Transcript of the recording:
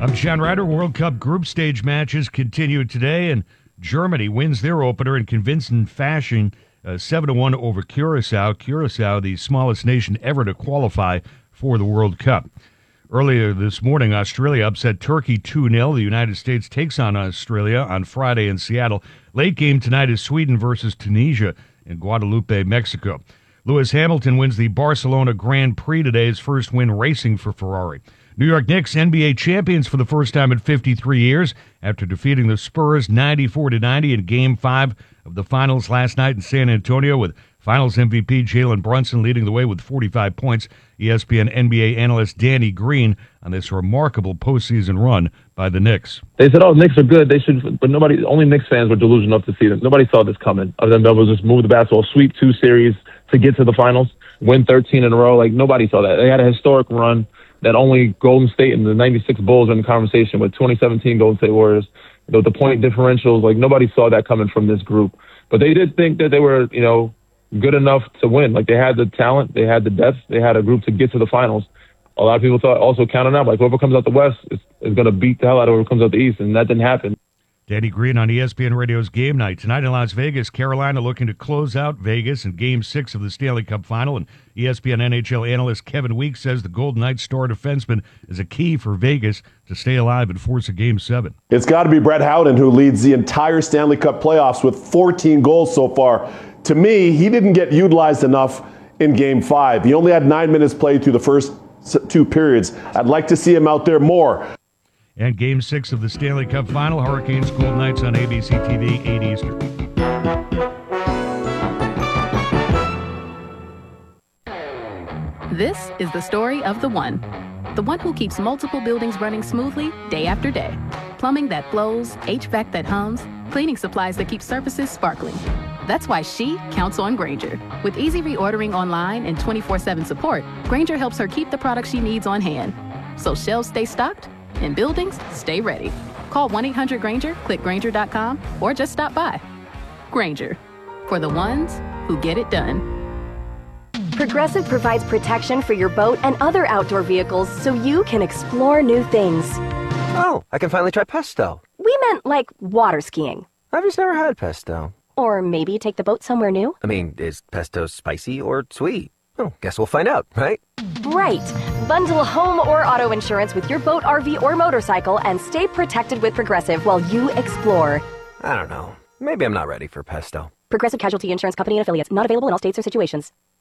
I'm John Ryder. World Cup group stage matches continue today, and Germany wins their opener in convincing fashion, 7-1 over Curacao. Curacao, the smallest nation ever to qualify for the World Cup. Earlier this morning, Australia upset Turkey 2-0. The United States takes on Australia on Friday in Seattle. Late game tonight is Sweden versus Tunisia in Guadalupe, Mexico. Lewis Hamilton wins the Barcelona Grand Prix today, his first win racing for Ferrari. New York Knicks NBA champions for the first time in 53 years after defeating the Spurs 94-90 in Game 5 of the Finals last night in San Antonio, with Finals MVP Jalen Brunson leading the way with 45 points. ESPN NBA analyst Danny Green on this remarkable postseason run by the Knicks. They said, "Oh, Knicks are good. They should," but only Knicks fans were delusional enough to see them. Nobody saw this coming. Other than they will just move the basketball, sweep 2 series to get to the finals, win 13 in a row. Like, nobody saw that. They had a historic run that only Golden State and the 96 Bulls are in the conversation with. 2017 Golden State Warriors, the point differentials, like, nobody saw that coming from this group. But they did think that they were, good enough to win. Like, they had the talent, they had the depth, they had a group to get to the finals. A lot of people thought, also counting out, like, whoever comes out the West is going to beat the hell out of whoever comes out the East, and that didn't happen. Danny Green on ESPN Radio's Game Night. Tonight in Las Vegas, Carolina looking to close out Vegas in Game 6 of the Stanley Cup Final. And ESPN NHL analyst Kevin Weeks says the Golden Knights star defenseman is a key for Vegas to stay alive and force a Game 7. It's got to be Brett Howden, who leads the entire Stanley Cup playoffs with 14 goals so far. To me, he didn't get utilized enough in Game 5. He only had 9 minutes played through the first 2 periods. I'd like to see him out there more. And Game 6 of the Stanley Cup Final, Hurricanes Golden Knights on ABC TV, 8 Eastern. This is the story of the one who keeps multiple buildings running smoothly day after day. Plumbing that flows, HVAC that hums, cleaning supplies that keep surfaces sparkling. That's why she counts on Grainger. With easy reordering online and 24/7 support, Grainger helps her keep the products she needs on hand, so shelves stay stocked and buildings stay ready. Call 1-800-GRAINGER, click Grainger.com, or just stop by. Grainger, for the ones who get it done. Progressive provides protection for your boat and other outdoor vehicles so you can explore new things. Oh, I can finally try pesto. We meant like water skiing. I've just never had pesto. Or maybe take the boat somewhere new. I mean, is pesto spicy or sweet? Oh, guess we'll find out, right? Right. Bundle home or auto insurance with your boat, RV, or motorcycle and stay protected with Progressive while you explore. I don't know. Maybe I'm not ready for pesto. Progressive Casualty Insurance Company and Affiliates. Not available in all states or situations.